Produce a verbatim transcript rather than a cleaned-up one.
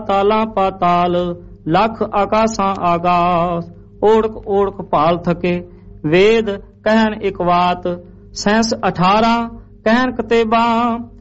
ਤਾਲਾਂ ਪਾਤਾਲ ਲੱਖ ਆਕਾਸਾਂ ਆਗਾਸ। ਓੜਕ ਓੜਕ ਭਾਲ ਥਕੇ ਵੇਦ ਕਹਿਣ ਇਕ ਵਾਤ, ਸੈਂਸ ਅਠਾਰਾਂ ਕਹਿਣ ਕਤੇਬਾਂ।